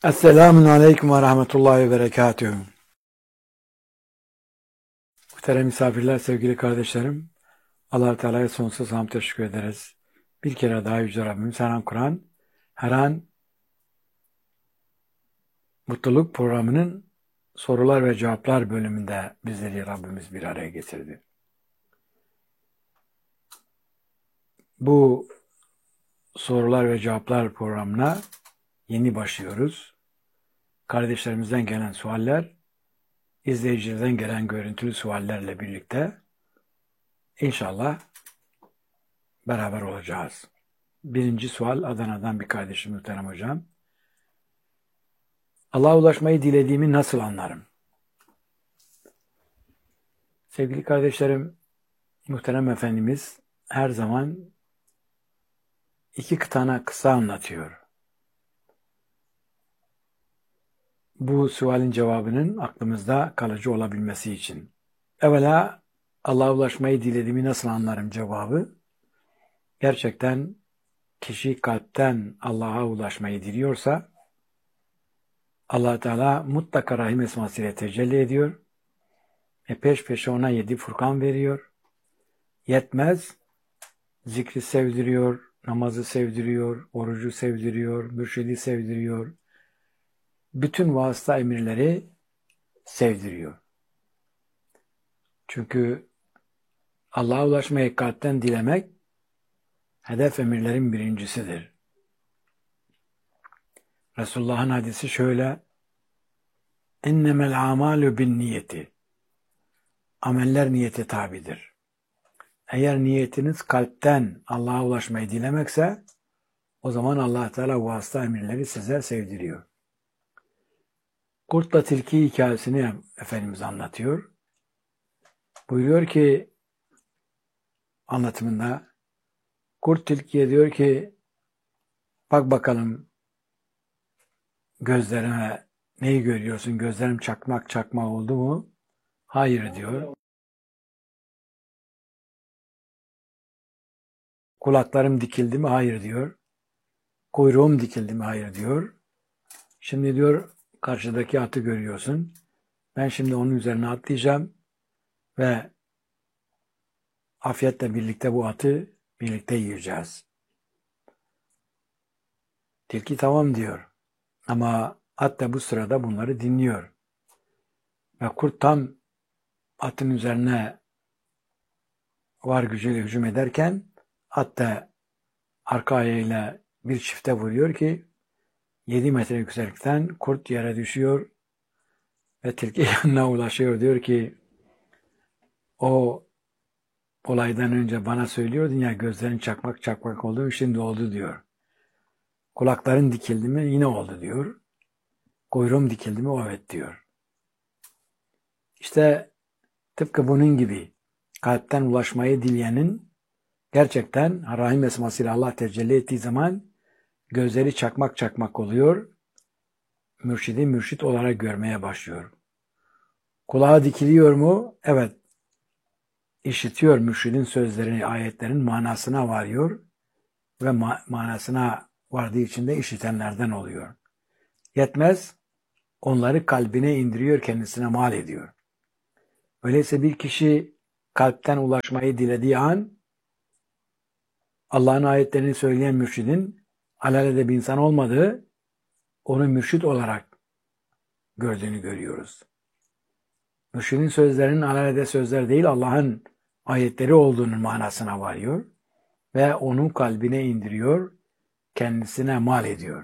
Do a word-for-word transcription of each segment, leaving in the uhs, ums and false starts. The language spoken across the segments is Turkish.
Esselamun Aleyküm ve Rahmetullahi ve Berekatühü. Muhterem misafirler, sevgili kardeşlerim, Allah-u Teala'ya sonsuz hamd teşekkür ederiz. Bir kere daha Yüce Rabbimiz her an Kur'an, her an Mutluluk programının sorular ve cevaplar bölümünde bizleri Rabbimiz bir araya getirdi. Bu sorular ve cevaplar programına yeni başlıyoruz. Kardeşlerimizden gelen sualler, izleyicilerden gelen görüntülü suallerle birlikte İnşallah beraber olacağız. Birinci sual Adana'dan bir kardeşim muhterem hocam. Allah'a ulaşmayı dilediğimi nasıl anlarım? Sevgili kardeşlerim, muhterem Efendimiz her zaman iki tane kısa anlatıyor. Bu sualin cevabının aklımızda kalıcı olabilmesi için. Evvela Allah'a ulaşmayı dilediğimi nasıl anlarım cevabı. Gerçekten kişi kalpten Allah'a ulaşmayı diliyorsa Allah Teala mutlaka rahim esmasıyla tecelli ediyor. E peş peşe ona yedi Furkan veriyor. Yetmez, zikri sevdiriyor, namazı sevdiriyor, orucu sevdiriyor, mürşidi sevdiriyor. Bütün vasıta emirleri sevdiriyor. Çünkü Allah'a ulaşmayı kalpten dilemek hedef emirlerin birincisidir. Resulullah'ın hadisi şöyle: "Ennemel amalu bin niyeti." Ameller niyete tabidir. Eğer niyetiniz kalpten Allah'a ulaşmayı dilemekse, o zaman Allah Teala vasıta emirleri size sevdiriyor. Kurtla tilki hikayesini Efendimiz anlatıyor. Buyuruyor ki anlatımında, kurt tilkiye diyor ki, bak bakalım gözlerime, neyi görüyorsun? Gözlerim çakmak çakmak oldu mu? Hayır diyor. Kulaklarım dikildi mi? Hayır diyor. Kuyruğum dikildi mi? Hayır diyor. Şimdi diyor karşıdaki atı görüyorsun. Ben şimdi onun üzerine atlayacağım ve afiyetle birlikte bu atı birlikte yiyeceğiz. Tilki tamam diyor. Ama at da bu sırada bunları dinliyor. Ve kurt tam atın üzerine var gücüyle hücum ederken at da arka ayağıyla bir çifte vuruyor ki yedi metre yükseklikten kurt yere düşüyor ve tilki yanına ulaşıyor. Diyor ki o olaydan önce bana söylüyordun ya gözlerin çakmak çakmak oldu, şimdi oldu diyor. Kulakların dikildi mi? Yine oldu diyor. Kuyruğum dikildi mi? Evet diyor. İşte tıpkı bunun gibi kalpten ulaşmayı dileyenin gerçekten rahim esmasıyla Allah tecelli ettiği zaman gözleri çakmak çakmak oluyor. Mürşidi mürşit olarak görmeye başlıyor. Kulağı dikiliyor mu? Evet. İşitiyor mürşidin sözlerini, ayetlerin manasına varıyor ve ma- manasına vardığı için de işitenlerden oluyor. Yetmez, onları kalbine indiriyor, kendisine mal ediyor. Öyleyse bir kişi kalpten ulaşmayı dilediği an Allah'ın ayetlerini söyleyen mürşidin alelade bir insan olmadığı, onu mürşid olarak gördüğünü görüyoruz. Mürşidin sözlerinin alelade sözler değil, Allah'ın ayetleri olduğunun manasına varıyor ve onun kalbine indiriyor, kendisine mal ediyor.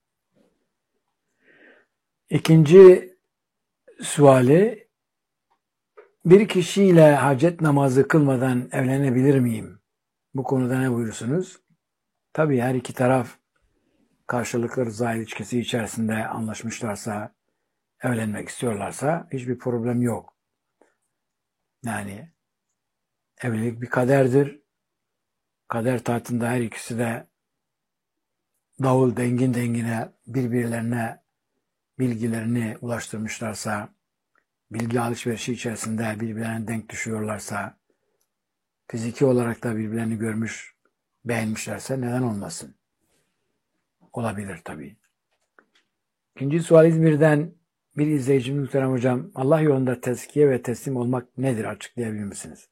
İkinci suali, bir kişiyle hacet namazı kılmadan evlenebilir miyim? Bu konuda ne buyursunuz? Tabii her iki taraf karşılıklı rıza ilişkisi içerisinde anlaşmışlarsa, evlenmek istiyorlarsa hiçbir problem yok. Yani evlilik bir kaderdir. Kader tahtında her ikisi de davul dengin dengine birbirlerine bilgilerini ulaştırmışlarsa, bilgi alışverişi içerisinde birbirlerine denk düşüyorlarsa, fiziki olarak da birbirlerini görmüş, beğenmişlerse neden olmasın? Olabilir tabii. İkinci sual İzmir'den bir izleyicimiz muhterem hocam. Allah yolunda tezkiye ve teslim olmak nedir? Açıklayabilir misiniz?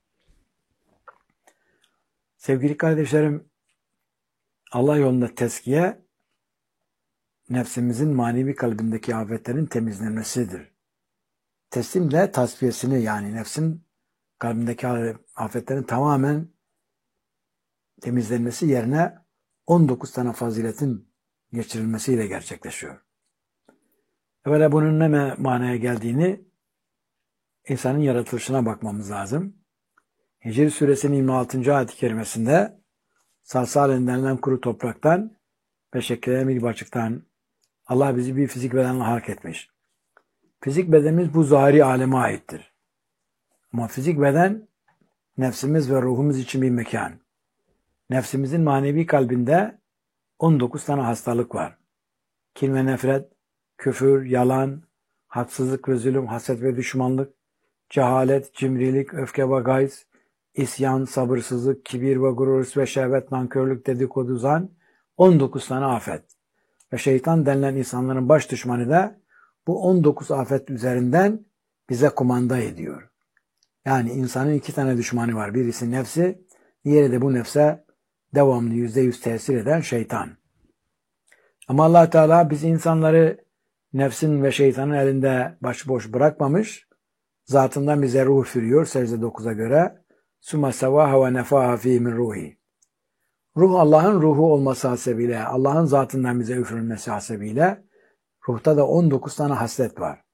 Sevgili kardeşlerim, Allah yolunda tezkiye nefsimizin manevi kalbindeki afetlerin temizlenmesidir. Teslim de tasfiyesini, yani nefsin kalbindeki afetlerin tamamen temizlenmesi yerine on dokuz tane faziletin geçirilmesiyle gerçekleşiyor. Evvela bunun ne manaya geldiğini insanın yaratılışına bakmamız lazım. Hicr suresinin yirmi altıncı ayet-i kerimesinde salsal denilen kuru topraktan ve şekillenen bir başlıktan Allah bizi bir fizik bedenle halk etmiş. Fizik bedenimiz bu zahiri aleme aittir. Ama fizik beden nefsimiz ve ruhumuz için bir mekan. Nefsimizin manevi kalbinde on dokuz tane hastalık var. Kin ve nefret, küfür, yalan, haksızlık ve zulüm, haset ve düşmanlık, cehalet, cimrilik, öfke ve gayz, isyan, sabırsızlık, kibir ve gurur ve şehvet, nankörlük, dedikodu, zan, on dokuz tane afet. Ve şeytan denilen insanların baş düşmanı da bu on dokuz afet üzerinden bize kumanda ediyor. Yani insanın iki tane düşmanı var. Birisi nefsi, diğeri de bu nefse devamlı yüzde yüz tesir eden şeytan. Ama Allah Teala biz insanları nefsin ve şeytanın elinde başıboş bırakmamış. Zatından bize ruh üfürüyor secde dokuza göre. Suma sevaha ve nefaha fî min ruhi. Ruh Allah'ın ruhu olması hasebiyle, Allah'ın zatından bize üfürülmesi hasebiyle ruhta da on dokuz tane haslet var.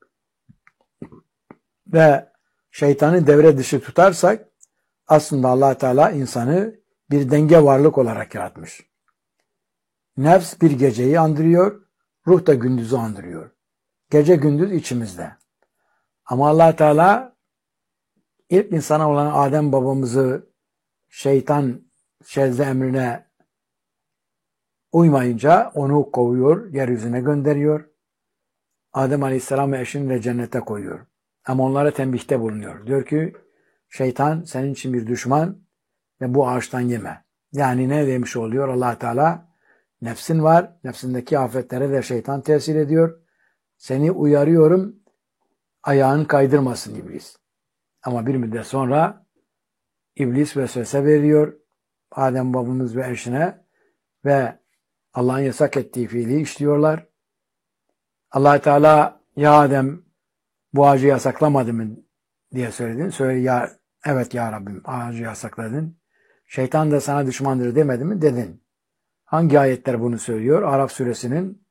Ve şeytanı devre dışı tutarsak aslında Allah Teala insanı bir denge varlık olarak yaratmış. Nefs bir geceyi andırıyor, ruh da gündüzü andırıyor. Gece gündüz içimizde. Ama Allah Teala ilk insana olan Adem babamızı şeytan şezde emrine uymayınca onu kovuyor, yeryüzüne gönderiyor. Adem Aleyhisselam ve eşini de cennete koyuyor. Ama onlara tembihte bulunuyor. Diyor ki şeytan senin için bir düşman ve bu ağaçtan yeme. Yani ne demiş oluyor Allah Teala? Nefsin var, nefsindeki afetlere de şeytan tesir ediyor. Seni uyarıyorum, ayağını kaydırmasın iblis. Ama bir müddet sonra iblis vesvese veriyor Adem babamız ve eşine ve Allah'ın yasak ettiği fiili işliyorlar. Allah Teala ya Adem bu ağacı yasaklamadı mı diye söyledin. Söyle ya evet ya Rabbim ağacı yasakladın. Şeytan da sana düşmandır demedi mi? Dedin. Hangi ayetler bunu söylüyor? Araf suresinin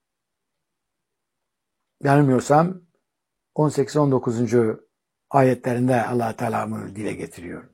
yanılmıyorsam on sekiz on dokuzuncu ayetlerinde Allah Teala bunu dile getiriyor.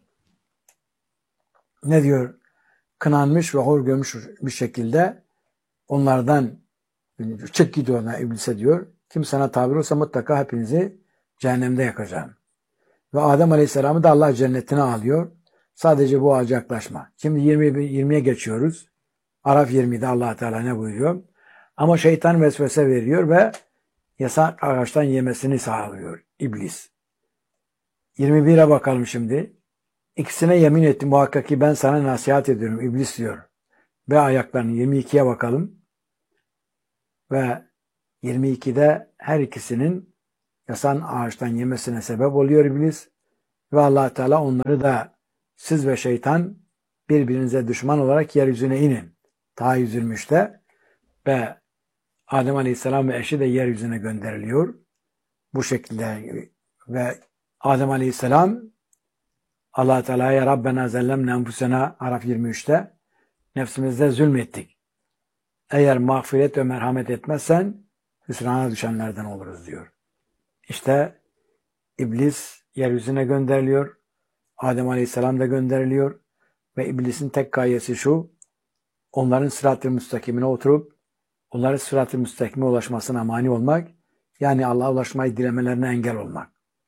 Ne diyor? Kınanmış ve hor görmüş bir şekilde onlardan çık git ona iblise diyor. Kim sana tabir olsa mutlaka hepinizi cehennemde yakacağım. Ve Adem Aleyhisselam'ı da Allah cennetine alıyor. Sadece bu ağaca yaklaşma. Şimdi yirmi, yirmiye geçiyoruz. Araf yirmide Allah Teala ne buyuruyor? Ama şeytan vesvese veriyor ve yasak ağaçtan yemesini sağlıyor iblis. yirmi bire bakalım şimdi. İkisine yemin ettim muhakkak ki ben sana nasihat ediyorum iblis diyor. Ve ayaklarını yirmi ikiye bakalım. Ve yirmi ikide her ikisinin yasan ağaçtan yemesine sebep oluyor iblis. Ve Allah Teala onları da siz ve şeytan birbirinize düşman olarak yeryüzüne inin. Ta yüz yirmi üçte ve Adem Aleyhisselam ve eşi de yeryüzüne gönderiliyor. Bu şekilde ve Adem Aleyhisselam Allah Teala'ya Rabbena zellemne enfusena Araf yirmi üçte nefsimizde zulmettik. Eğer mağfiret ve merhamet etmezsen hüsrana düşenlerden oluruz diyor. İşte iblis yeryüzüne gönderiliyor. Adem Aleyhisselam da gönderiliyor. Ve iblisin tek gayesi şu, onların sırat-ı müstakimine oturup onların sırat-ı müstakime ulaşmasına mani olmak, yani Allah'a ulaşmayı dilemelerine engel olmak.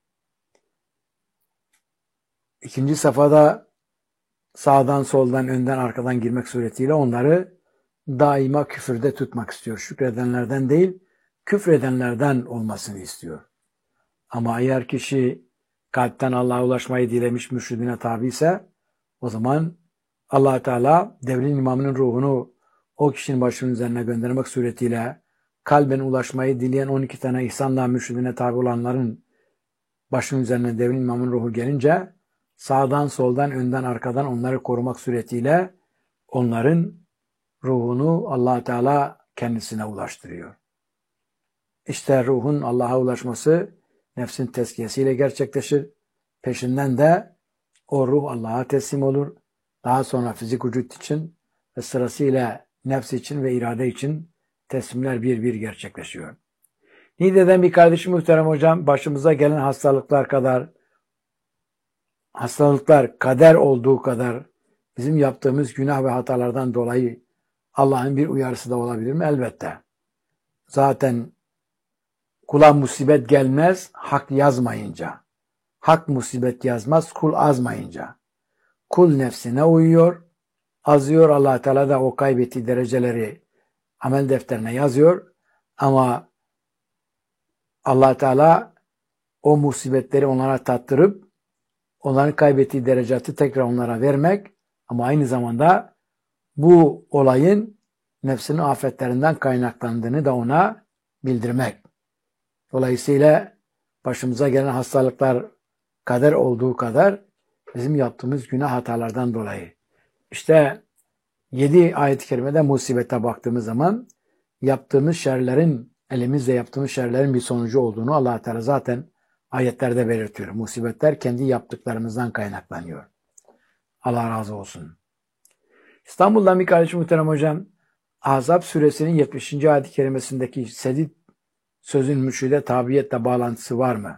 İkinci safhada sağdan, soldan, önden, arkadan girmek suretiyle onları daima küfürde tutmak istiyor. Şükredenlerden değil, küfredenlerden olmasını istiyor. Ama eğer kişi kalpten Allah'a ulaşmayı dilemiş, mürşidine tabi ise o zaman Allah Teala devrin imamının ruhunu o kişinin başının üzerine göndermek suretiyle kalben ulaşmayı dileyen on iki tane ihsanla mürşidine tabi olanların başının üzerine devrin imamın ruhu gelince sağdan, soldan, önden, arkadan onları korumak suretiyle onların ruhunu Allah Teala kendisine ulaştırıyor. İşte ruhun Allah'a ulaşması nefsin tezkiyesiyle gerçekleşir. Peşinden de o ruh Allah'a teslim olur. Daha sonra fizik vücut için ve sırasıyla nefs için ve irade için teslimler bir bir gerçekleşiyor. Niğde'den bir kardeşim muhterem hocam, başımıza gelen hastalıklar kadar, hastalıklar kader olduğu kadar bizim yaptığımız günah ve hatalardan dolayı Allah'ın bir uyarısı da olabilir mi? Elbette. Zaten kula musibet gelmez hak yazmayınca. Hak musibet yazmaz kul azmayınca. Kul nefsine uyuyor, azıyor. Allah Teala da o kaybettiği dereceleri amel defterine yazıyor. Ama Allah Teala o musibetleri onlara tattırıp onların kaybettiği derecatı tekrar onlara vermek ama aynı zamanda bu olayın nefsinin afetlerinden kaynaklandığını da ona bildirmek. Dolayısıyla başımıza gelen hastalıklar kader olduğu kadar bizim yaptığımız günah hatalardan dolayı. İşte yedi ayet-i kerimede musibete baktığımız zaman yaptığımız şerlerin, elimizle yaptığımız şerlerin bir sonucu olduğunu Allah Teala zaten ayetlerde belirtiyor. Musibetler kendi yaptıklarımızdan kaynaklanıyor. Allah razı olsun. İstanbul'dan bir kardeşim muhterem hocam, Ahzab suresinin yetmişinci ayet-i kerimesindeki sedid sözün mürşide tabiyetle bağlantısı var mı?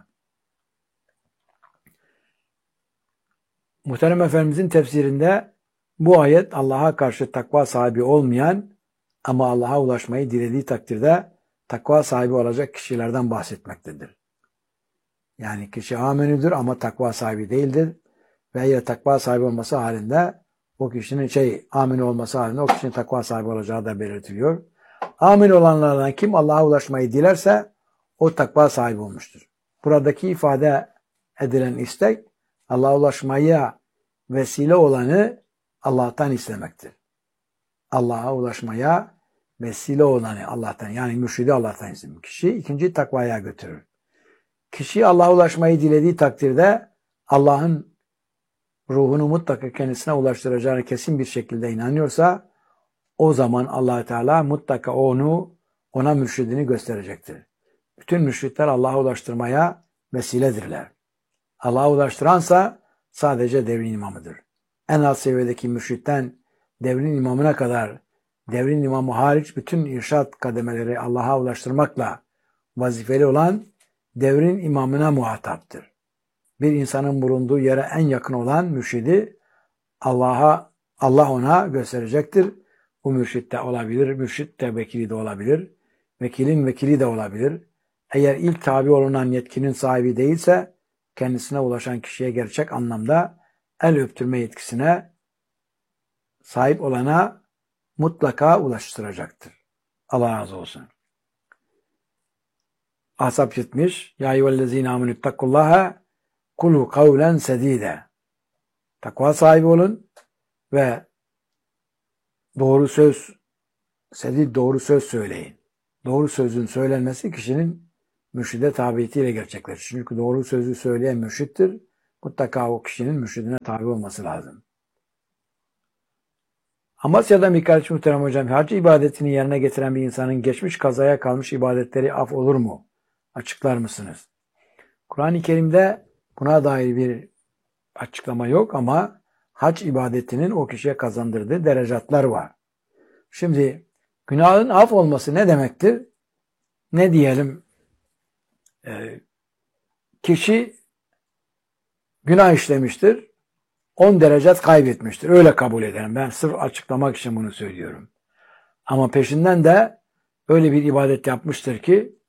Muhterem Efendimizin tefsirinde bu ayet Allah'a karşı takva sahibi olmayan ama Allah'a ulaşmayı dilediği takdirde takva sahibi olacak kişilerden bahsetmektedir. Yani kişi amenüdür ama takva sahibi değildir. Ve eğer takva sahibi olması halinde o kişinin şey amin olması halinde o kişinin takva sahibi olacağı da belirtiliyor. Amin olanlardan kim Allah'a ulaşmayı dilerse o takva sahibi olmuştur. Buradaki ifade edilen istek Allah'a ulaşmaya vesile olanı Allah'tan istemektir. Allah'a ulaşmaya vesile olanı Allah'tan, yani mürşidi Allah'tan istemek. Kişi ikinci takvaya götürür. Kişi Allah'a ulaşmayı dilediği takdirde Allah'ın ruhunu mutlaka kendisine ulaştıracağına kesin bir şekilde inanıyorsa o zaman Allah Teala mutlaka onu ona mürşidini gösterecektir. Bütün mürşitler Allah'a ulaştırmaya vesiledirler. Allah'a ulaştıransa sadece devrin imamıdır. En alt seviyedeki mürşitten devrin imamına kadar devrin imamı hariç bütün irşat kademeleri Allah'a ulaştırmakla vazifeli olan devrin imamına muhataptır. Bir insanın bulunduğu yere en yakın olan mürşidi Allah'a Allah ona gösterecektir. Bu mürşit de olabilir, mürşit de vekili de olabilir, vekilin vekili de olabilir. Eğer ilk tabi olunan yetkinin sahibi değilse kendisine ulaşan kişiye gerçek anlamda el öptürme yetkisine sahip olana mutlaka ulaştıracaktır. Allah razı olsun. Ahzab yetmiş. Ya eyyühellezine amenüttakullaha kulu kavlen sedide. Takva sahibi olun ve doğru söz, sedid doğru söz söyleyin. Doğru sözün söylenmesi kişinin mürşide tabiyetiyle gerçekleşir. Çünkü doğru sözü söyleyen mürşittir. Mutlaka o kişinin mürşidine tabi olması lazım. Amasya'da birkaç muhterem hocam, hac ibadetini yerine getiren bir insanın geçmiş kazaya kalmış ibadetleri af olur mu? Açıklar mısınız? Kur'an-ı Kerim'de buna dair bir açıklama yok ama hac ibadetinin o kişiye kazandırdığı derecatlar var. Şimdi günahın af olması ne demektir? Ne diyelim? Ee, kişi günah işlemiştir. on derecat kaybetmiştir. Öyle kabul edelim. Ben sırf açıklamak için bunu söylüyorum. Ama peşinden de öyle bir ibadet yapmıştır ki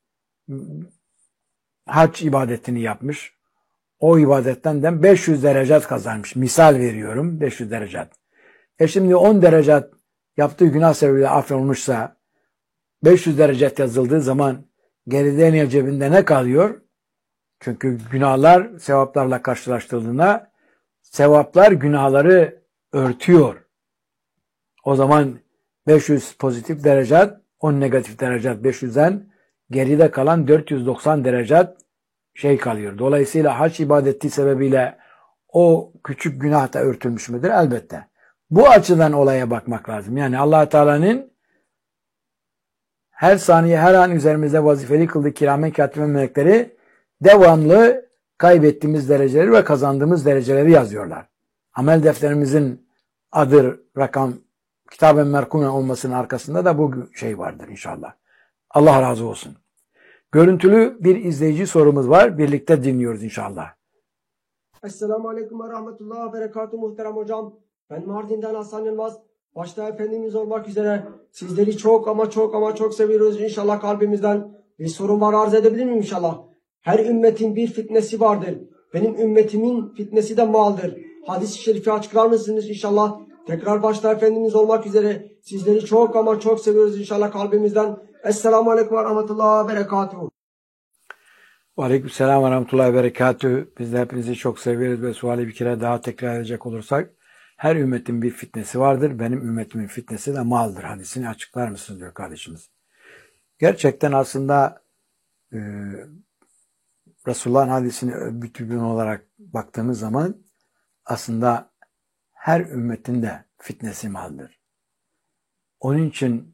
hac ibadetini yapmış. O ibadetten de beş yüz derecat kazanmış. Misal veriyorum. beş yüz derecat. E şimdi on derecat yaptığı günah sebebiyle affolunmuşsa beş yüz derecat yazıldığı zaman geride ne cebinde ne kalıyor? Çünkü günahlar sevaplarla karşılaştırıldığında sevaplar günahları örtüyor. O zaman beş yüz pozitif derecat on negatif derecat beş yüzden geride kalan dört yüz doksan derecat şey kalıyor. Dolayısıyla hac ibadeti sebebiyle o küçük günah da örtülmüş müdür? Elbette. Bu açıdan olaya bakmak lazım. Yani Allah Teala'nın her saniye her an üzerimizde vazifeli kıldığı kiramen katibe melekleri devamlı kaybettiğimiz dereceleri ve kazandığımız dereceleri yazıyorlar. Amel defterimizin adı, rakam, Kitab-ı Merkume olmasının arkasında da bu şey vardır inşallah. Allah razı olsun. Görüntülü bir izleyici sorumuz var. Birlikte dinliyoruz inşallah. Esselamu Aleyküm ve Rahmetullah ve Berekatuhu muhterem hocam. Ben Mardin'den Hasan Yılmaz. Başta Efendimiz olmak üzere sizleri çok ama çok ama çok seviyoruz inşallah kalbimizden. Bir sorun var, arz edebilir miyim inşallah? Her ümmetin bir fitnesi vardır. Benim ümmetimin fitnesi de maldır. Hadis-i şerifi açıklar mısınız inşallah? Tekrar başta Efendimiz olmak üzere sizleri çok ama çok seviyoruz inşallah kalbimizden. Esselamu Aleyküm ve Rahmetullah ve Berekatuhu. Aleykümselam ve Rahmetullahi ve Berekatuhu. Biz de hepinizi çok seviyoruz ve suali bir kere daha tekrar edecek olursak, her ümmetin bir fitnesi vardır. Benim ümmetimin fitnesi de maldır. Hadisini açıklar mısınız diyor kardeşimiz. Gerçekten aslında e, Resulullah'ın hadisini bütün olarak baktığımız zaman aslında her ümmetin de fitnesi maldır. Onun için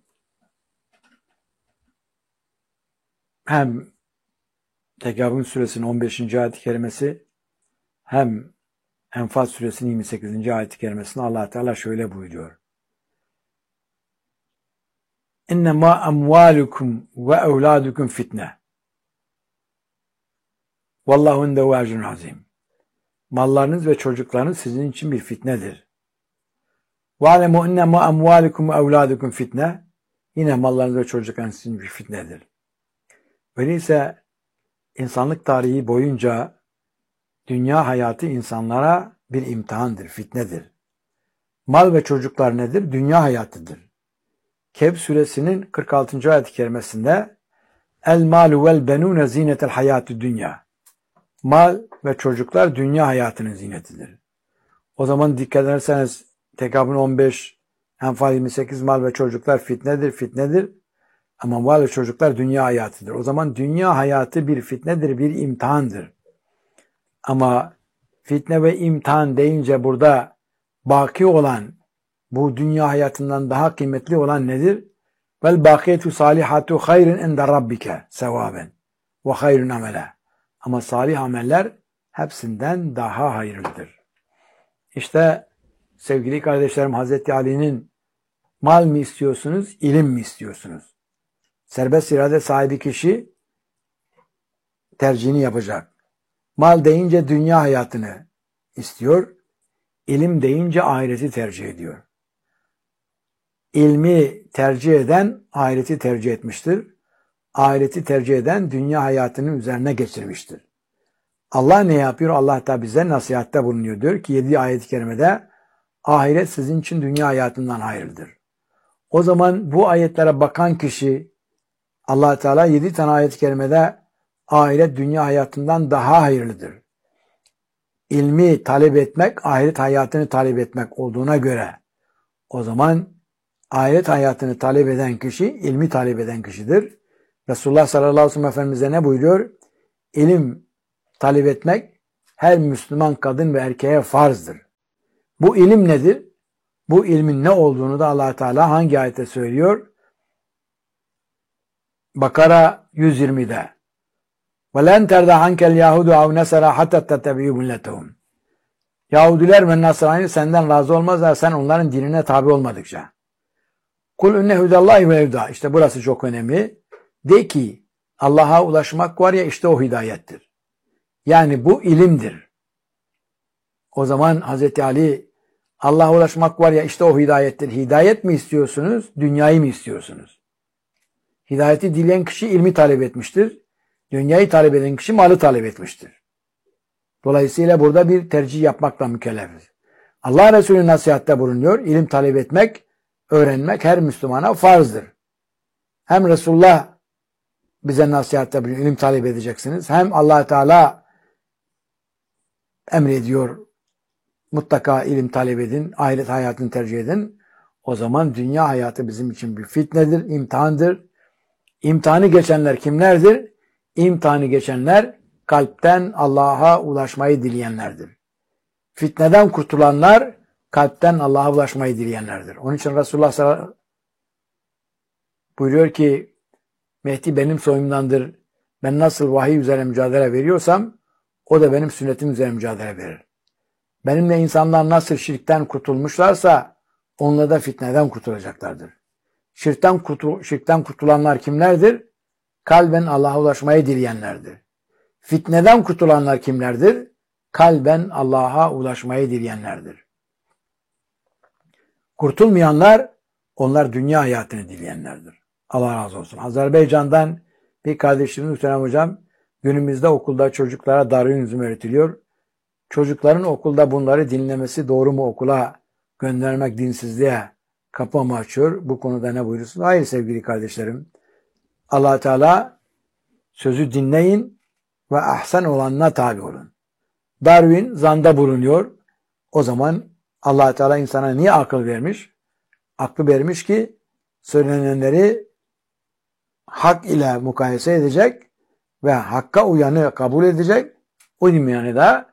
hem Tekabün suresinin on beşinci ayet-i kerimesi hem Enfal suresinin yirmi sekizinci ayet-i kerimesinde Allah Teala şöyle buyuruyor. İnnemâ emvâlukum ve evlâdukum fitne. Vallahu indehu ecrun azim. Mallarınız ve çocuklarınız sizin için bir fitnedir. Ve alemu innemâ emvâlukum ve evlâdukum fitne. Yine mallarınız ve çocuklarınız sizin bir fitnedir. Öyleyse insanlık tarihi boyunca dünya hayatı insanlara bir imtihandır, fitnedir. Mal ve çocuklar nedir? Dünya hayatıdır. Kehf suresinin kırk altıncı ayet-i kerimesinde El malu vel benune zinetel hayatü dünya. Mal ve çocuklar dünya hayatının zinetidir. O zaman dikkat ederseniz Tekabün on beş, Enfal yirmi sekiz mal ve çocuklar fitnedir, fitnedir. Ama mal ve çocuklar dünya hayatıdır. O zaman dünya hayatı bir fitnedir, bir imtihandır. Ama fitne ve imtihan deyince burada baki olan, bu dünya hayatından daha kıymetli olan nedir? Vel bakiyetu salihatu hayrun inde rabbike sevaben ve hayrun amele. Ama salih ameller hepsinden daha hayırlıdır. İşte sevgili kardeşlerim, Hazreti Ali'nin mal mi istiyorsunuz, ilim mi istiyorsunuz? Serbest irade sahibi kişi tercihini yapacak. Mal deyince dünya hayatını istiyor, ilim deyince ahireti tercih ediyor. İlmi tercih eden ahireti tercih etmiştir. Ahireti tercih eden dünya hayatının üzerine geçirmiştir. Allah ne yapıyor? Allah da bize nasihatte bulunuyor. Diyor ki yedi ayet-i kerimede ahiret sizin için dünya hayatından hayırlıdır. O zaman bu ayetlere bakan kişi Allah Teala yedi tane ayet-i kerimede ahiret dünya hayatından daha hayırlıdır. İlmi talep etmek, ahiret hayatını talep etmek olduğuna göre o zaman ahiret hayatını talep eden kişi, ilmi talep eden kişidir. Resulullah sallallahu aleyhi ve sellem Efendimiz'e ne buyuruyor? İlim talep etmek her Müslüman kadın ve erkeğe farzdır. Bu ilim nedir? Bu ilmin ne olduğunu da Allah Teala hangi ayette söylüyor? Bakara yüz yirmide. وَلَنْ تَرْدَ عَنْكَ الْيَهُدُ اَوْ نَسَرَا حَتَّى تَتَّبِعُوا مِلَّتَهُمْ. Yahudiler ve Nasrani senden razı olmazlar sen onların dinine tabi olmadıkça. Kul inne hudallahi ve evda. İşte burası çok önemli. De ki Allah'a ulaşmak var ya, işte o hidayettir. Yani bu ilimdir. O zaman Hazreti Ali Allah'a ulaşmak var ya, işte o hidayettir. Hidayet mi istiyorsunuz? Dünyayı mı istiyorsunuz? Hidayeti dileyen kişi ilmi talep etmiştir. Dünyayı talep eden kişi malı talep etmiştir. Dolayısıyla burada bir tercih yapmakla mükellefiz. Allah Resulü nasihatte bulunuyor. İlim talep etmek, öğrenmek her Müslümana farzdır. Hem Resulullah bize nasihatte bulunuyor. İlim talep edeceksiniz. Hem Allah Teala emrediyor. Mutlaka ilim talep edin. Ahiret hayatını tercih edin. O zaman dünya hayatı bizim için bir fitnedir, imtihandır. İmtihanı geçenler kimlerdir? İmtihanı geçenler kalpten Allah'a ulaşmayı dileyenlerdir. Fitneden kurtulanlar kalpten Allah'a ulaşmayı dileyenlerdir. Onun için Resulullah sallallahu aleyhi ve sellem buyuruyor ki Mehdi benim soyumdandır. Ben nasıl vahiy üzerine mücadele veriyorsam o da benim sünnetim üzerine mücadele verir. Benimle insanlar nasıl şirkten kurtulmuşlarsa onunla da fitneden kurtulacaklardır. Şirkten, kurtul şirkten kurtulanlar kimlerdir? Kalben Allah'a ulaşmayı dileyenlerdir. Fitneden kurtulanlar kimlerdir? Kalben Allah'a ulaşmayı dileyenlerdir. Kurtulmayanlar, onlar dünya hayatını dileyenlerdir. Allah razı olsun. Azerbaycan'dan bir kardeşimiz Muhterem Hocam, günümüzde okulda çocuklara Darwinizm öğretiliyor. Çocukların okulda bunları dinlemesi doğru mu, okula göndermek dinsizliğe kapı mı açıyor? Bu konuda ne buyurursunuz? Hayır sevgili kardeşlerim. Allah Teala sözü dinleyin ve ahsen olanına tabi olun. Darwin zanda bulunuyor. O zaman Allah Teala insana niye akıl vermiş? Aklı vermiş ki söylenenleri hak ile mukayese edecek ve hakka uyanı kabul edecek. Uymayanı da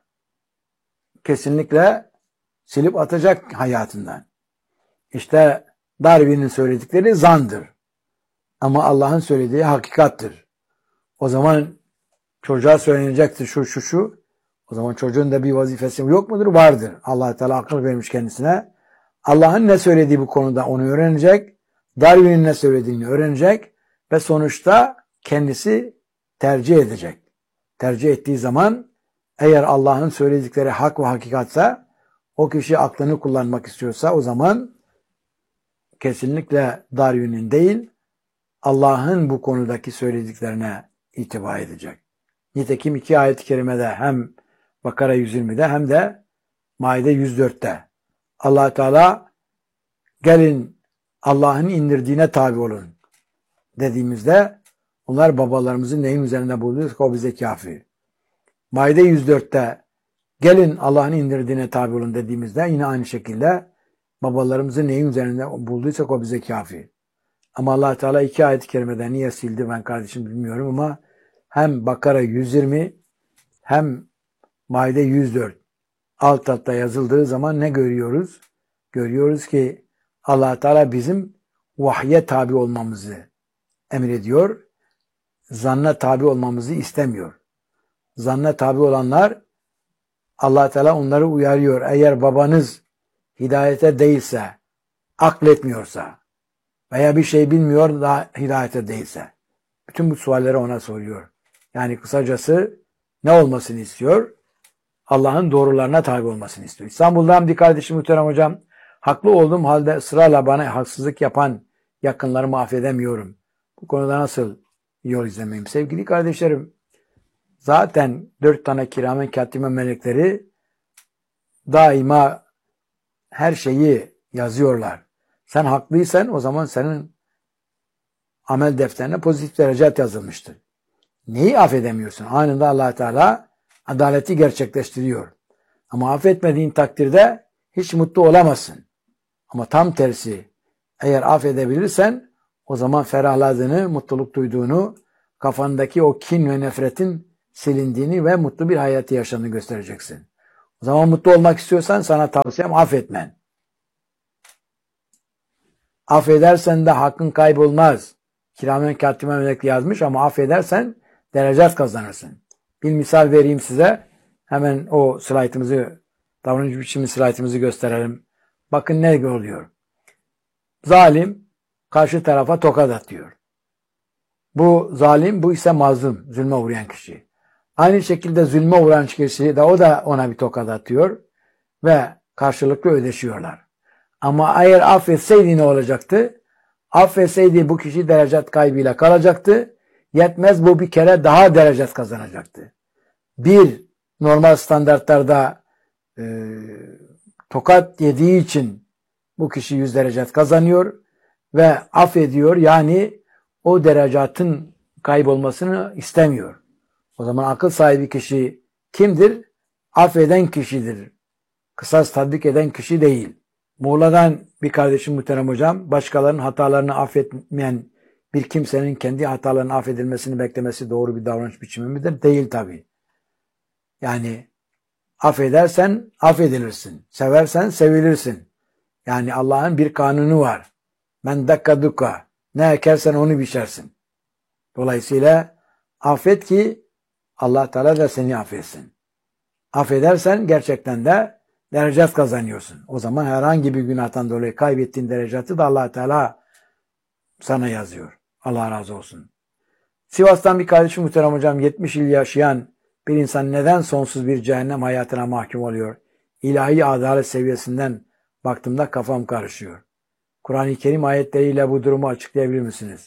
kesinlikle silip atacak hayatından. İşte Darwin'in söyledikleri zandır. Ama Allah'ın söylediği hakikattır. O zaman çocuğa söylenecektir şu şu şu. O zaman çocuğun da bir vazifesi yok mudur? Vardır. Allah Teala akıl vermiş kendisine. Allah'ın ne söylediği bu konuda onu öğrenecek. Darwin'in ne söylediğini öğrenecek. Ve sonuçta kendisi tercih edecek. Tercih ettiği zaman eğer Allah'ın söyledikleri hak ve hakikatsa, o kişi aklını kullanmak istiyorsa o zaman kesinlikle Darwin'in değil, Allah'ın bu konudaki söylediklerine itibar edecek. Nitekim iki ayet-i kerimede hem Bakara yüz yirmide hem de Maide yüz dörtte Allah Teala gelin Allah'ın indirdiğine tabi olun dediğimizde onlar babalarımızın neyin üzerinde bulunuyorsa o bize kafi. Maide yüz dörtte gelin Allah'ın indirdiğine tabi olun dediğimizde yine aynı şekilde babalarımızın neyin üzerinde bulduysak o bize kafi. Ama Allah Teala iki ayet-i kerimede niye sildi ben kardeşim bilmiyorum ama hem Bakara yüz yirmi hem Maide yüz dört alt altta yazıldığı zaman ne görüyoruz? Görüyoruz ki Allah Teala bizim vahye tabi olmamızı emrediyor. Zanna tabi olmamızı istemiyor. Zanna tabi olanlar Allah Teala onları uyarıyor. Eğer babanız hidayete değilse, akletmiyorsa veya bir şey bilmiyor da hidayete değilse. Bütün bu sualleri ona soruyor. Yani kısacası ne olmasını istiyor? Allah'ın doğrularına tabi olmasını istiyor. İstanbul'dan bir kardeşim Muhterem Hocam, haklı olduğum halde ısrarla bana haksızlık yapan yakınlarımı affedemiyorum. Bu konuda nasıl yol izlemeyim? Sevgili kardeşlerim, zaten dört tane kiramen katibe melekleri daima her şeyi yazıyorlar. Sen haklıysan o zaman senin amel defterine pozitif derecat yazılmıştır. Neyi affedemiyorsun? Anında Allah Teala adaleti gerçekleştiriyor. Ama affetmediğin takdirde hiç mutlu olamazsın. Ama tam tersi, eğer affedebilirsen o zaman ferahladığını, mutluluk duyduğunu, kafandaki o kin ve nefretin silindiğini ve mutlu bir hayatı yaşadığını göstereceksin. O zaman mutlu olmak istiyorsan sana tavsiyem affetmen. Affedersen de hakkın kaybolmaz. Kiramen katibe melek yazmış ama affedersen derecat kazanırsın. Bir misal vereyim size. Hemen o slaytımızı, davranış biçimi slaytımızı gösterelim. Bakın ne oluyor. Zalim karşı tarafa tokat atıyor. Bu zalim, bu ise mazlum, zulme uğrayan kişi. Aynı şekilde zulme uğrayan kişi de o da ona bir tokat atıyor ve karşılıklı ödeşiyorlar. Ama eğer affetseydi ne olacaktı? Affetseydi bu kişi derecat kaybıyla kalacaktı. Yetmez bu bir kere daha derecat kazanacaktı. Bir, normal standartlarda e, tokat yediği için bu kişi yüz derecat kazanıyor ve affediyor. Yani o derecatın kaybolmasını istemiyor. O zaman akıl sahibi kişi kimdir? Affeden kişidir. Kısas tatbik eden kişi değil. Muğla'dan bir kardeşim muhterem hocam, başkalarının hatalarını affetmeyen bir kimsenin kendi hatalarının affedilmesini beklemesi doğru bir davranış biçimi midir? Değil tabii. Yani affedersen affedilirsin. Seversen sevilirsin. Yani Allah'ın bir kanunu var. Men dakka dukka. Ne ekersen onu biçersin. Dolayısıyla affet ki Allah Teala da seni affetsin. Affedersen gerçekten de derecat kazanıyorsun. O zaman herhangi bir günahtan dolayı kaybettiğin derecatı da Allah Teala sana yazıyor. Allah razı olsun. Sivas'tan bir kardeşim muhterem hocam, yetmiş yıl yaşayan bir insan neden sonsuz bir cehennem hayatına mahkum oluyor? İlahi adalet seviyesinden baktığımda kafam karışıyor. Kur'an-ı Kerim ayetleriyle bu durumu açıklayabilir misiniz?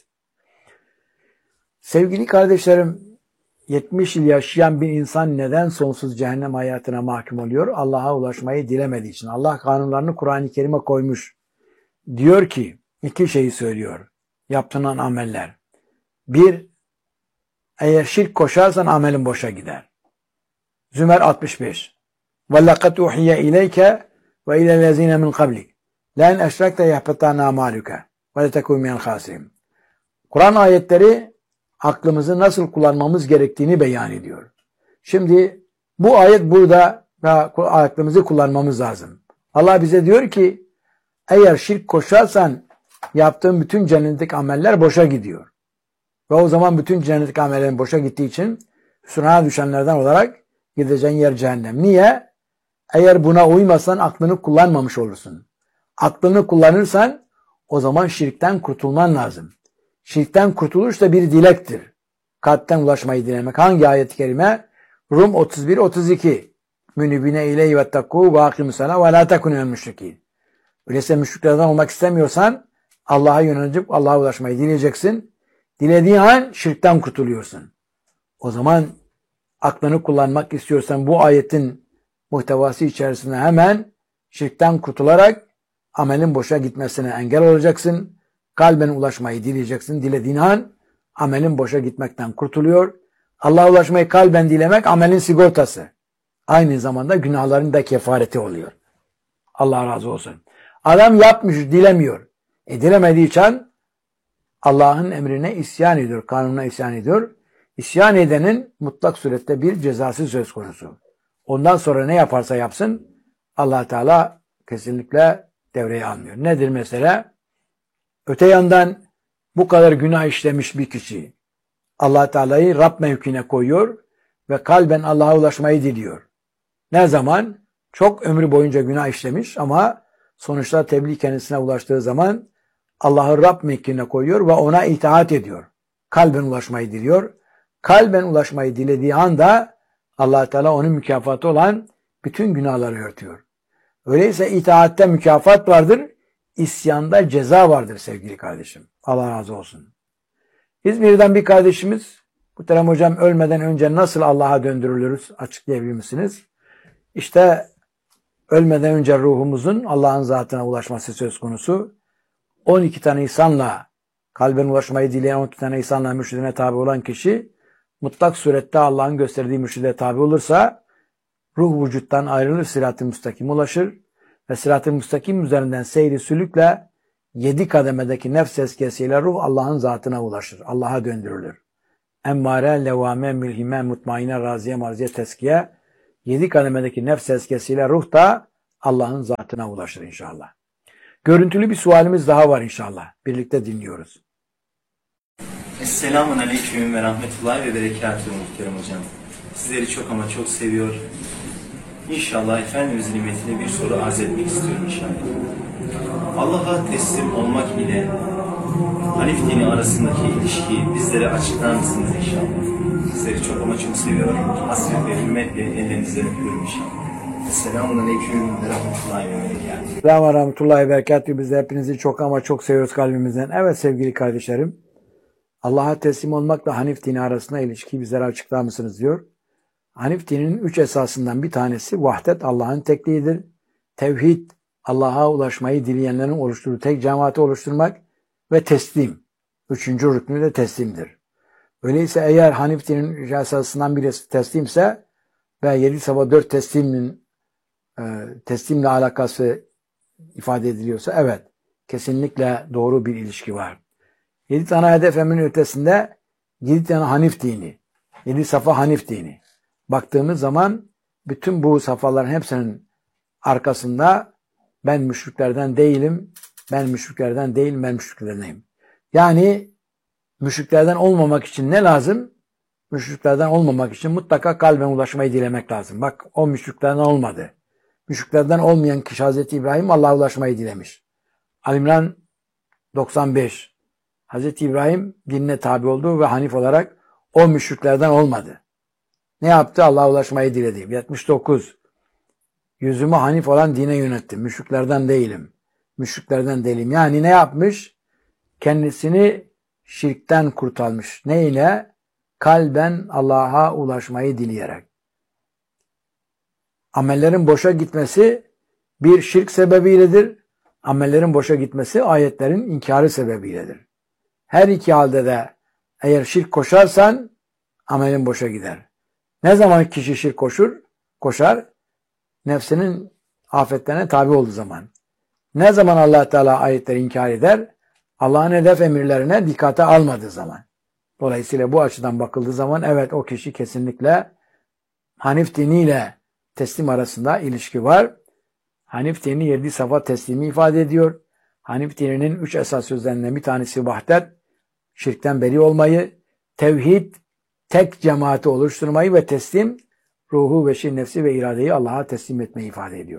Sevgili kardeşlerim, yetmiş yıl yaşayan bir insan neden sonsuz cehennem hayatına mahkum oluyor? Allah'a ulaşmayı dilemediği için. Allah kanunlarını Kur'an-ı Kerim'e koymuş. Diyor ki, iki şeyi söylüyor. Yaptığın ameller. Bir, eğer şirk koşarsan amelin boşa gider. Zümer altmış beş. وَلَّقَدْ اُحِيَ اِلَيْكَ وَاِلَى الَّذ۪ينَ مِنْ قَبْلِكَ لَاِنْ اَشْرَكْتَ يَحْبَطَانَ اَعْمَالُكَ وَلَتَكُنْ مِنَ الْخَاسِرِينَ. Kur'an ayetleri aklımızı nasıl kullanmamız gerektiğini beyan ediyor. Şimdi bu ayet burada aklımızı kullanmamız lazım. Allah bize diyor ki eğer şirk koşarsan yaptığın bütün cennetteki ameller boşa gidiyor. Ve o zaman bütün cennetteki amellerin boşa gittiği için hüsrana düşenlerden olarak gideceğin yer cehennem. Niye? Eğer buna uymasan aklını kullanmamış olursun. Aklını kullanırsan o zaman şirkten kurtulman lazım. Şirkten kurtuluş da bir dilektir. Kalpten ulaşmayı dilemek. Hangi ayet-i kerime? Rum otuz bir otuz iki. Münibine ileyhi vettakû ve akimussalâ ve lâ tekunû minel müşrikîn. Öyleyse müşriklerden olmak istemiyorsan Allah'a yönelip Allah'a ulaşmayı dileyeceksin. Dilediğin an şirkten kurtuluyorsun. O zaman aklını kullanmak istiyorsan bu ayetin muhtevası içerisinde hemen şirkten kurtularak amelin boşa gitmesine engel olacaksın. Kalben ulaşmayı dileyeceksin. Dilediğin an amelin boşa gitmekten kurtuluyor. Allah'a ulaşmayı kalben dilemek amelin sigortası. Aynı zamanda günahların da kefareti oluyor. Allah razı olsun. Adam yapmış, dilemiyor. E dilemediği için Allah'ın emrine isyan ediyor, kanununa isyan ediyor. İsyan edenin mutlak surette bir cezası söz konusu. Ondan sonra ne yaparsa yapsın Allah Teala kesinlikle devreye almıyor. Nedir mesela? Öte yandan bu kadar günah işlemiş bir kişi Allah Teala'yı Rab mevkine koyuyor ve kalben Allah'a ulaşmayı diliyor. Ne zaman? Çok ömrü boyunca günah işlemiş ama sonuçta tebliğ kendisine ulaştığı zaman Allah'ı Rab mevkine koyuyor ve ona itaat ediyor. Kalben ulaşmayı diliyor. Kalben ulaşmayı dilediği anda Allah Teala onun mükafatı olan bütün günahları örtüyor. Öyleyse itaatte mükafat vardır, isyanda ceza vardır sevgili kardeşim. Allah razı olsun. İzmir'den bir kardeşimiz, muhterem hocam, ölmeden önce nasıl Allah'a döndürülürüz açıklayabilir misiniz? İşte ölmeden önce ruhumuzun Allah'ın zatına ulaşması söz konusu. on iki tane insanla, kalben ulaşmayı dileyen on iki tane insanla mürşidine tabi olan kişi mutlak surette Allah'ın gösterdiği mürşide tabi olursa ruh vücuttan ayrılır, sırat-ı müstakim ulaşır ve sırat-ı müstakim üzerinden seyri sülükle yedi kademedeki nefs eskesiyle ruh Allah'ın zatına ulaşır. Allah'a döndürülür. Emmare, levame, mülhime, mutmaine, raziye, marziye, teskiye, yedi kademedeki nefs eskesiyle ruh da Allah'ın zatına ulaşır inşallah. Görüntülü bir sualimiz daha var inşallah. Birlikte dinliyoruz. Esselamun Aleyküm ve Rahmetullahi ve Berekatuhu muhterem hocam. Sizleri çok ama çok seviyor. İnşallah Efendimizin nimetiyle bir soru arz etmek istiyorum inşallah. Allah'a teslim olmak ile Hanif dini arasındaki ilişkiyi bizlere açıklar mısınız inşallah? Sizleri çok ama çok seviyorum. Hasret ve hürmetle ellerinizden öpüyorum inşallah. Esselamun Aleyküm ve Rahmetullahi ve Berekatuhu. Selamun Rahmetullahi ve Berekatuhu. Biz de hepinizi çok ama çok seviyoruz kalbimizden. Evet sevgili kardeşlerim, Allah'a teslim olmakla Hanif dini arasında ilişkiyi bizlere açıklar mısınız diyor. Hanif dininin üç esasından bir tanesi vahdet, Allah'ın tekliğidir. Tevhid, Allah'a ulaşmayı dileyenlerin oluşturduğu tek cemaati oluşturmak ve teslim. Üçüncü rüknü de teslimdir. Öyleyse eğer Hanif dininin üç esasından birisi teslimse ve yedi sabah dört teslimin e, teslimle alakası ifade ediliyorsa evet, kesinlikle doğru bir ilişki var. Yedi tane hedef emrin ötesinde yedi tane Hanif dini, yedi safa Hanif dini. Baktığımız zaman bütün bu safhaların hepsinin arkasında ben müşriklerden değilim, ben müşriklerden değilim, ben müşriklerdeneyim. Yani müşriklerden olmamak için ne lazım? Müşriklerden olmamak için mutlaka kalben ulaşmayı dilemek lazım. Bak o müşriklerden olmadı. Müşriklerden olmayan kişi Hazreti İbrahim Allah'a ulaşmayı dilemiş. Ali-İmran doksan beş. Hazreti İbrahim dinine tabi oldu ve Hanif olarak o müşriklerden olmadı. Ne yaptı? Allah'a ulaşmayı diledi. yetmiş dokuz. Yüzümü Hanif olan dine yönettim. Müşriklerden değilim. Müşriklerden değilim. Yani ne yapmış? Kendisini şirkten kurtarmış. Neyle? Kalben Allah'a ulaşmayı dileyerek. Amellerin boşa gitmesi bir şirk sebebiyledir. Amellerin boşa gitmesi ayetlerin inkarı sebebiyledir. Her iki halde de eğer şirk koşarsan amelin boşa gider. Ne zaman kişi şirk koşur? Koşar. Nefsinin afetlerine tabi olduğu zaman. Ne zaman Allah Teala ayetleri inkar eder? Allah'ın hedef emirlerine dikkate almadığı zaman. Dolayısıyla bu açıdan bakıldığı zaman evet o kişi kesinlikle Hanif diniyle teslim arasında ilişki var. Hanif dini yedi safa teslimi ifade ediyor. Hanif dininin üç esas sözlerinden bir tanesi vahdet, şirkten beri olmayı, tevhid, tek cemaati oluşturmayı ve teslim, ruhu, beşir, nefsi ve iradeyi Allah'a teslim etmeyi ifade ediyor.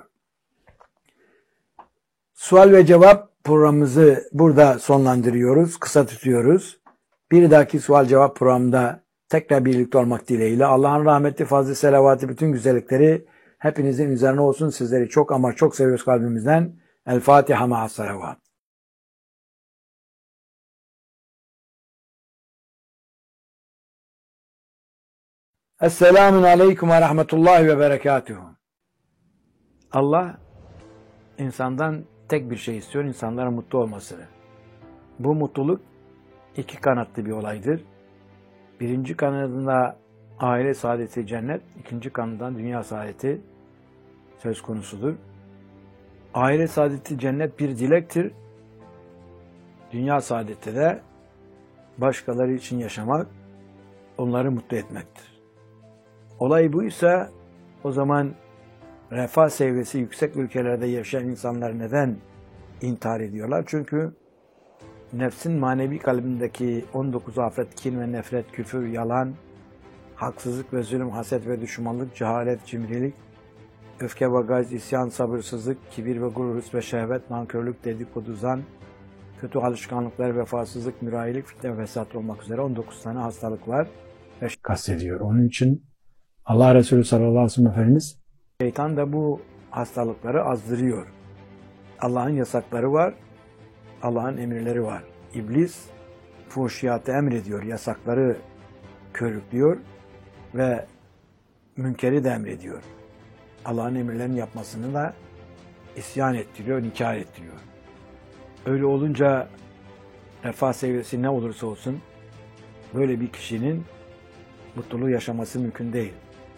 Sual ve cevap programımızı burada sonlandırıyoruz, kısa tutuyoruz. Bir dahaki sual cevap programında tekrar birlikte olmak dileğiyle Allah'ın rahmeti, fazlı, selavatı, bütün güzellikleri hepinizin üzerine olsun. Sizleri çok ama çok seviyoruz kalbimizden. El Fatiha ma'as salavat. Esselamun aleyküm ve rahmetullahi ve berekatuhu. Allah insandan tek bir şey istiyor, insanların mutlu olmasını. Bu mutluluk iki kanatlı bir olaydır. Birinci kanadında aile saadeti cennet, ikinci kanadından dünya saadeti söz konusudur. Aile saadeti cennet bir dilektir. Dünya saadeti de başkaları için yaşamak, onları mutlu etmektir. Olay buysa o zaman refah seviyesi yüksek ülkelerde yaşayan insanlar neden intihar ediyorlar? Çünkü nefsin manevi kalbindeki on dokuz afet, kin ve nefret, küfür, yalan, haksızlık ve zulüm, haset ve düşmanlık, cehalet, cimrilik, öfke ve gayz, isyan, sabırsızlık, kibir ve gurur, hırs ve şehvet, nankörlük, dedikodu, zan, kötü alışkanlıklar, vefasızlık, mürayilik, fitne ve fesat olmak üzere on dokuz tane hastalık var ve kastediyor. Onun için Allah Resulü sallallahu aleyhi ve sellem Efendimiz, şeytan da bu hastalıkları azdırıyor. Allah'ın yasakları var, Allah'ın emirleri var. İblis fuhşiyatı emrediyor, yasakları körüklüyor ve münkeri de emrediyor. Allah'ın emirlerini yapmasını da isyan ettiriyor, inkar ettiriyor. Öyle olunca refah seviyesi ne olursa olsun böyle bir kişinin mutluluğu yaşaması mümkün değil.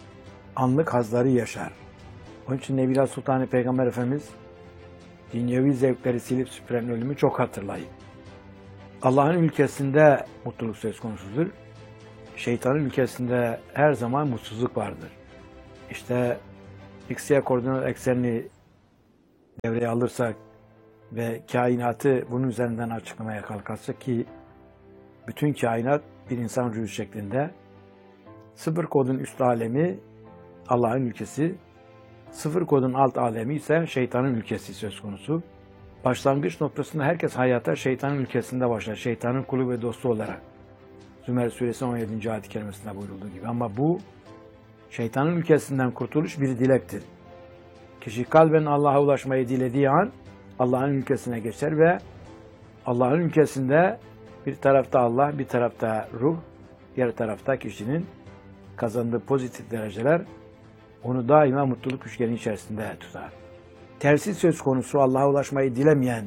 Anlık hazları yaşar. Onun için Nebiler Sultanı Peygamber Efendimiz dünyevi zevkleri silip süpüren ölümü çok hatırlayın. Allah'ın ülkesinde mutluluk söz konusudur. Şeytanın ülkesinde her zaman mutsuzluk vardır. İşte X-Y koordinat eksenini devreye alırsak ve kainatı bunun üzerinden açıklamaya kalkarsak ki bütün kainat bir insan ruhu şeklinde, sıfır kodun üst alemi Allah'ın ülkesi, sıfır kodun alt alemi ise şeytanın ülkesi söz konusu. Başlangıç noktasında herkes hayata şeytanın ülkesinde başlar. Şeytanın kulu ve dostu olarak. Zümer Suresi on yedinci ayet-i kerimesinde buyurulduğu gibi. Ama bu şeytanın ülkesinden kurtuluş bir dilektir. Kişi kalben Allah'a ulaşmayı dilediği an Allah'ın ülkesine geçer ve Allah'ın ülkesinde bir tarafta Allah, bir tarafta ruh, diğer tarafta kişinin kazandığı pozitif dereceler onu daima mutluluk üçgeni içerisinde tutar. Tersi söz konusu Allah'a ulaşmayı dilemeyen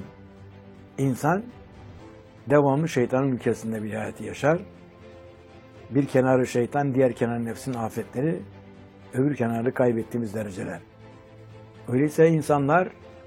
insan devamlı şeytanın ülkesinde bir hayatı yaşar. Bir kenarı şeytan, diğer kenarı nefsin afetleri, öbür kenarı kaybettiğimiz dereceler. Öyleyse insanlar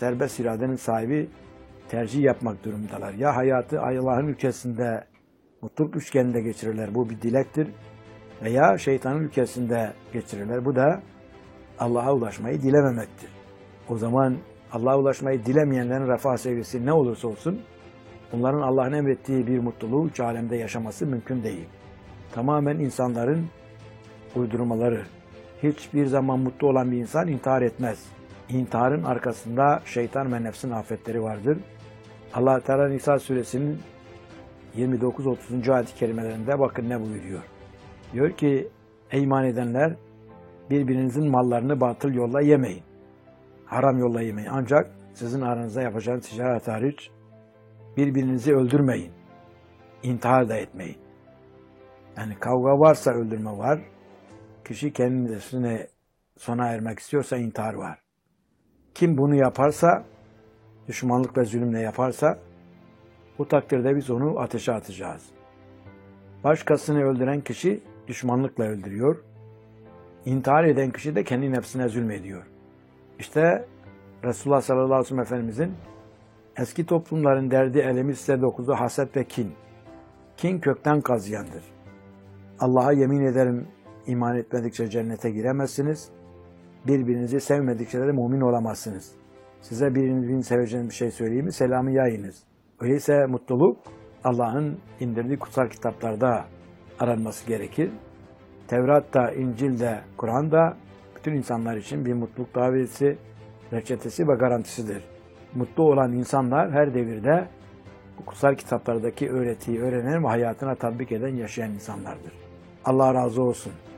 serbest iradenin sahibi tercih yapmak durumundalar. Ya hayatı Allah'ın ülkesinde mutluluk üçgeninde geçirirler. Bu bir dilektir. Veya şeytanın ülkesinde geçirirler. Bu da Allah'a ulaşmayı dilememektir. O zaman Allah'a ulaşmayı dilemeyenlerin refah seviyesi ne olursa olsun onların Allah'ın emrettiği bir mutluluğu üç alemde yaşaması mümkün değil. Tamamen insanların uydurmaları. Hiçbir zaman mutlu olan bir insan intihar etmez. İntiharın arkasında şeytan ve nefsin afetleri vardır. Allah Teala Nisa suresinin yirmi dokuz otuzuncu ayet-i kerimelerinde bakın ne buyuruyor. Diyor ki, ey iman edenler, birbirinizin mallarını batıl yolla yemeyin. Haram yolla yemeyin. Ancak sizin aranızda yapacağınız ticaret hariç birbirinizi öldürmeyin. İntihar da etmeyin. Yani kavga varsa öldürme var. Kişi kendisine sona ermek istiyorsa intihar var. Kim bunu yaparsa, düşmanlık ve zulümle yaparsa, bu takdirde biz onu ateşe atacağız. Başkasını öldüren kişi düşmanlıkla öldürüyor. İntihar eden kişi de kendi nefsine zulmediyor. İşte Resulullah sallallahu aleyhi ve sellem Efendimizin eski toplumların derdi, elemi size dokuzu haset ve kin. Kin kökten kazıyandır. Allah'a yemin ederim iman etmedikçe cennete giremezsiniz. Birbirinizi sevmedikçe de mümin olamazsınız. Size birinizin seveceğiniz bir şey söyleyeyim mi? Selamı yayınız. Öyleyse mutluluk Allah'ın indirdiği kutsal kitaplarda aranması gerekir. Tevrat'ta, İncil'de, Kur'an'da bütün insanlar için bir mutluluk daveti, reçetesi ve garantisidir. Mutlu olan insanlar her devirde bu kutsal kitaplardaki öğretiyi öğrenen ve hayatına tatbik eden, yaşayan insanlardır. Allah razı olsun.